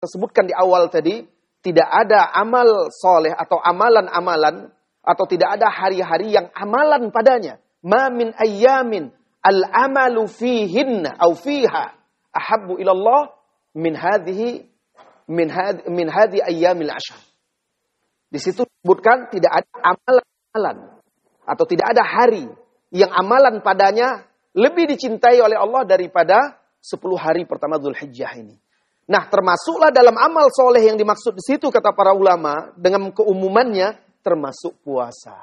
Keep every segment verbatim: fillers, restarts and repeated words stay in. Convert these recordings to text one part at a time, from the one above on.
sebutkan di awal tadi, tidak ada amal soleh atau amalan-amalan, atau tidak ada hari-hari yang amalan padanya. Ma min ayyamin al-amalu fihinna au fiha ahabbu ilallah min hadhihi min hadhi min hadhi ayyamil ashar. Di situ disebutkan tidak ada amalan-amalan atau tidak ada hari yang amalan padanya lebih dicintai oleh Allah daripada sepuluh hari pertama Dzulhijjah ini. Nah, termasuklah dalam amal soleh yang dimaksud di situ kata para ulama dengan keumumannya termasuk puasa.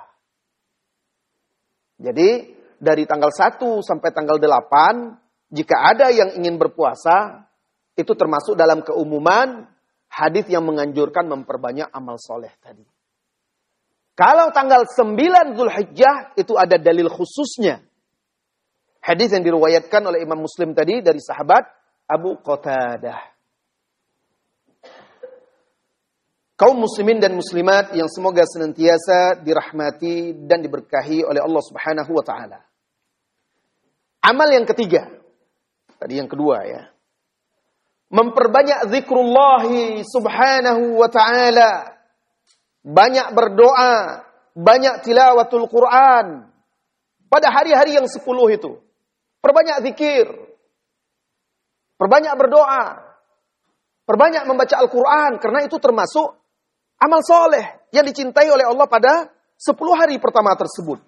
Jadi dari tanggal satu sampai tanggal delapan, jika ada yang ingin berpuasa, itu termasuk dalam keumuman hadis yang menganjurkan memperbanyak amal soleh tadi. Kalau tanggal sembilan Dzulhijjah, itu ada dalil khususnya. Hadis yang diriwayatkan oleh Imam Muslim tadi dari sahabat Abu Qatadah. Kaum muslimin dan muslimat yang semoga senantiasa dirahmati dan diberkahi oleh Allah Subhanahu wa taala. Amal yang ketiga. Tadi yang kedua ya. Memperbanyak zikrullahi Subhanahu wa taala. Banyak berdoa, banyak tilawatul Quran. Pada hari-hari yang sepuluh itu. Perbanyak zikir. Perbanyak berdoa. Perbanyak membaca Al-Quran. Karena itu termasuk amal soleh yang dicintai oleh Allah pada sepuluh hari pertama tersebut.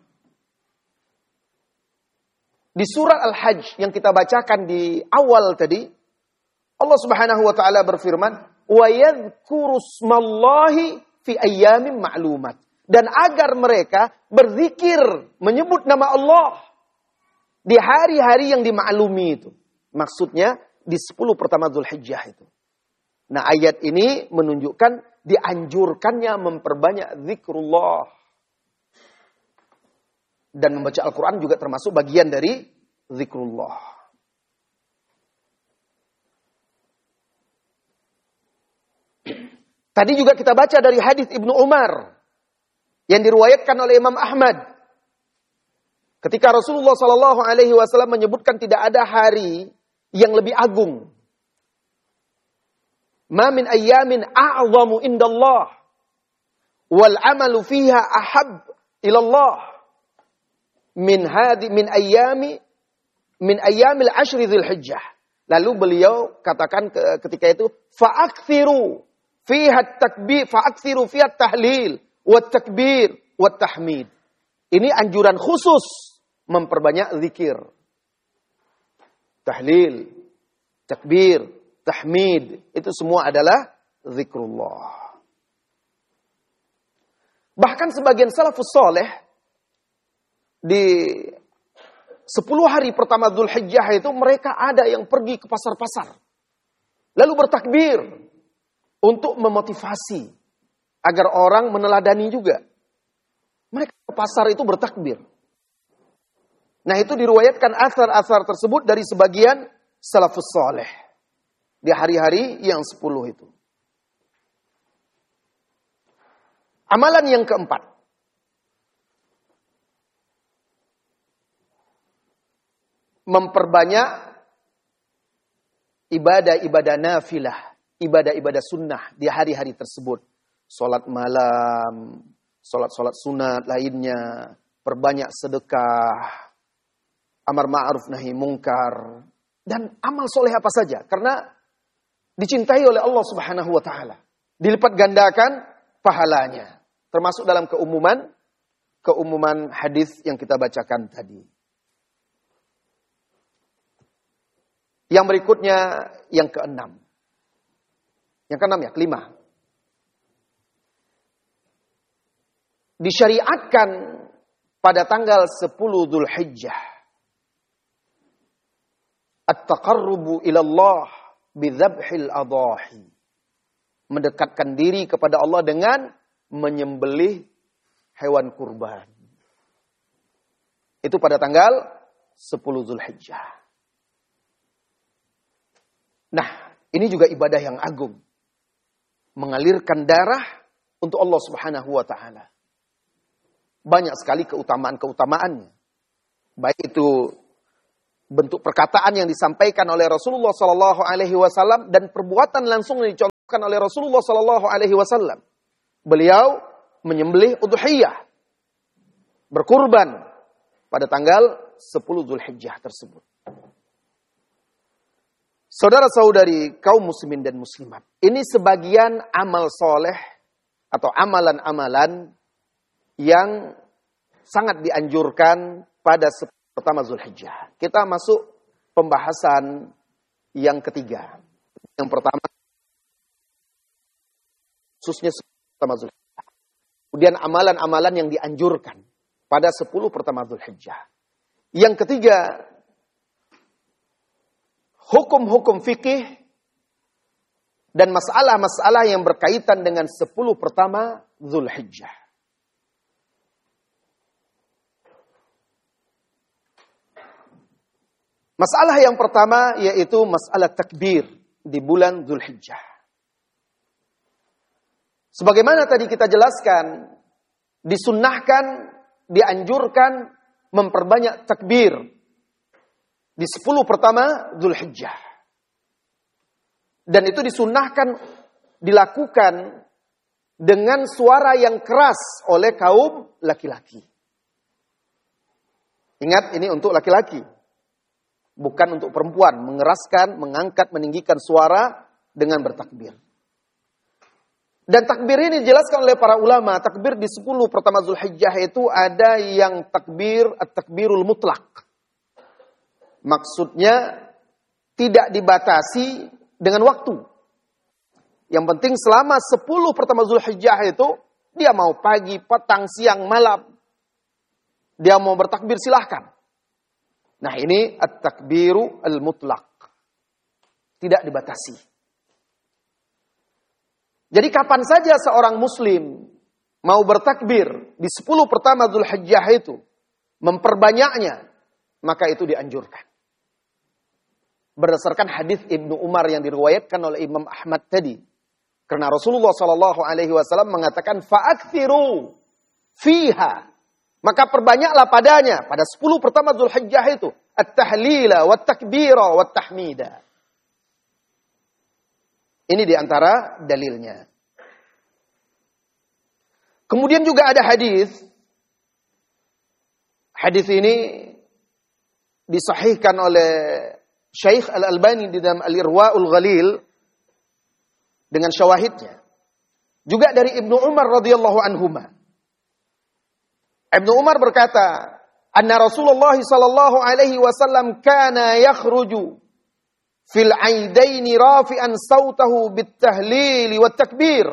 Di surat Al-Hajj yang kita bacakan di awal tadi, Allah Subhanahu wa taala berfirman, "Wa yadhkuru smallahi fi ayyamin ma'lumat." Dan agar mereka berzikir menyebut nama Allah di hari-hari yang dimaklumi itu. Maksudnya di sepuluh pertama Dzulhijjah itu. Nah, ayat ini menunjukkan dianjurkannya memperbanyak zikrullah. Dan membaca Al-Quran juga termasuk bagian dari zikrullah. Tadi juga kita baca dari hadis Ibnu Umar yang diriwayatkan oleh Imam Ahmad. Ketika Rasulullah Shallallahu Alaihi Wasallam menyebutkan tidak ada hari yang lebih agung. Ma min ayyamin a'zamu indallah wal amalu fiha ahab ilallah min hadi min ayyami min ayyamil ashri Dzulhijjah. Lalu beliau katakan ketika itu fa'akthiru fiha takbir fa'akthiru fiha tahlil wat takbir wat tahmid. Ini anjuran khusus memperbanyak zikir. Tahlil, takbir, tahmid, itu semua adalah zikrullah. Bahkan sebagian salafus soleh di sepuluh hari pertama Dzulhijjah itu mereka ada yang pergi ke pasar-pasar. Lalu bertakbir untuk memotivasi agar orang meneladani juga. Mereka ke pasar itu bertakbir. Nah, itu diriwayatkan asar-asar tersebut dari sebagian salafus soleh di hari-hari yang sepuluh itu. Amalan yang keempat. Memperbanyak ibadah-ibadah nafilah, ibadah-ibadah sunnah di hari-hari tersebut. Salat malam, salat-salat sunat lainnya, perbanyak sedekah, amar ma'ruf nahi mungkar, dan amal soleh apa saja. Karena dicintai oleh Allah Subhanahu wa taala. Dilipat gandakan pahalanya. Termasuk dalam keumuman keumuman hadis yang kita bacakan tadi. Yang berikutnya yang keenam. Yang keenam ya, kelima. Disyariatkan pada tanggal sepuluh Dzulhijjah at-taqarrubu ilallah bidzabhil adahi. Mendekatkan diri kepada Allah dengan menyembelih hewan kurban. Itu pada tanggal sepuluh Dzulhijjah. Nah, ini juga ibadah yang agung. Mengalirkan darah untuk Allah Subhanahu wa taala. Banyak sekali keutamaan-keutamaannya. Baik itu bentuk perkataan yang disampaikan oleh Rasulullah Sallallahu Alaihi Wasallam dan perbuatan langsung yang dicontohkan dicontohkan oleh Rasulullah sallallahu alaihi wasallam. Beliau menyembelih udhiyah, berkurban pada tanggal sepuluh Zulhijjah tersebut. Saudara-saudari kaum muslimin dan muslimat, ini sebagian amal soleh atau amalan-amalan yang sangat dianjurkan pada pertama Zulhijjah. Kita masuk pembahasan yang ketiga. Yang pertama, khususnya pertama Zulhijjah. Kemudian amalan-amalan yang dianjurkan pada sepuluh pertama Zulhijjah. Yang ketiga, hukum-hukum fikih dan masalah-masalah yang berkaitan dengan sepuluh pertama Zulhijjah. Masalah yang pertama yaitu masalah takbir di bulan Zulhijjah. Sebagaimana tadi kita jelaskan, disunnahkan, dianjurkan memperbanyak takbir di sepuluh pertama Zulhijjah. Dan itu disunnahkan dilakukan dengan suara yang keras oleh kaum laki-laki. Ingat, ini untuk laki-laki. Bukan untuk perempuan. Mengeraskan, mengangkat, meninggikan suara dengan bertakbir. Dan takbir ini dijelaskan oleh para ulama. Takbir di sepuluh pertama Zulhijjah itu ada yang takbir, at-takbirul mutlak. Maksudnya tidak dibatasi dengan waktu. Yang penting selama sepuluh pertama Zulhijjah itu, dia mau pagi, petang, siang, malam. Dia mau bertakbir silahkan. Nah ini at-takbiru al-mutlaq. Tidak dibatasi. Jadi kapan saja seorang muslim mau bertakbir di sepuluh pertama Zulhijjah itu, memperbanyaknya, maka itu dianjurkan. Berdasarkan hadis Ibnu Umar yang diriwayatkan oleh Imam Ahmad tadi. Karena Rasulullah sallallahu alaihi wasallam mengatakan, fa'akthiru fiha. Maka perbanyaklah padanya, pada sepuluh pertama Zulhijjah itu, at-tahlila, wat-takbira, wat-tahmida. Ini diantara dalilnya. Kemudian juga ada hadis. Hadis ini disahihkan oleh Syekh Al-Albani di dalam Al-Irwaul Ghalil dengan syawahidnya. Juga dari Ibnu Umar radhiyallahu anhuma. Ibnu Umar berkata, anna Rasulullah sallallahu alaihi wasallam kana yakhruju fil aidaini rafi'an sautahu bit-tahlili wat-takbir.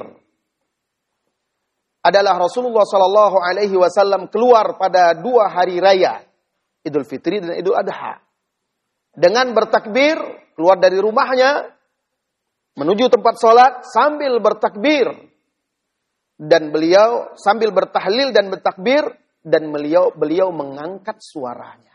Adalah Rasulullah sallallahu alaihi wasallam keluar pada dua hari raya, Idul Fitri dan Idul Adha. Dengan bertakbir, keluar dari rumahnya menuju tempat sholat sambil bertakbir. Dan beliau sambil bertahlil dan bertakbir, dan beliau beliau mengangkat suaranya.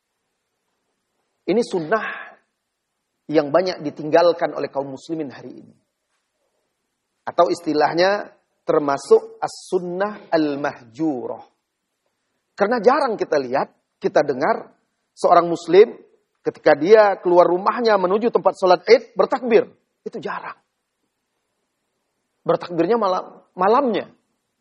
Ini sunnah yang banyak ditinggalkan oleh kaum muslimin hari ini. Atau istilahnya termasuk as-sunnah al-mahjurah. Karena jarang kita lihat, kita dengar seorang muslim ketika dia keluar rumahnya menuju tempat sholat Id bertakbir. Itu jarang. Bertakbirnya malam, malamnya.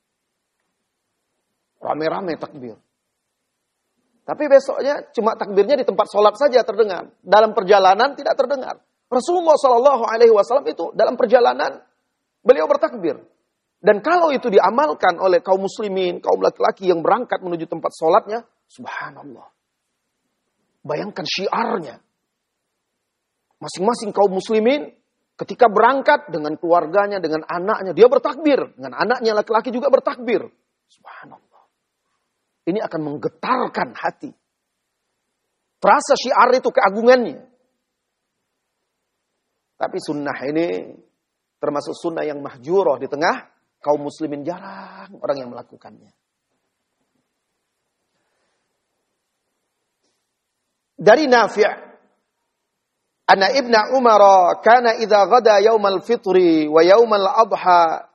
Rame-rame takbir. Tapi besoknya cuma takbirnya di tempat sholat saja terdengar. Dalam perjalanan tidak terdengar. Rasulullah shallallahu alaihi wasallam itu dalam perjalanan beliau bertakbir. Dan kalau itu diamalkan oleh kaum muslimin, kaum laki-laki yang berangkat menuju tempat sholatnya, subhanallah. Bayangkan syiarnya. Masing-masing kaum muslimin ketika berangkat dengan keluarganya, dengan anaknya, dia bertakbir. Dengan anaknya laki-laki juga bertakbir. Subhanallah. Ini akan menggetarkan hati. Terasa syiar itu keagungannya. Tapi sunnah ini termasuk sunnah yang mahjurah di tengah kaum muslimin, jarang orang yang melakukannya. Dari Nafi' anna Ibnu Umar kana idza ghada yaumal fitri wa yaumal adha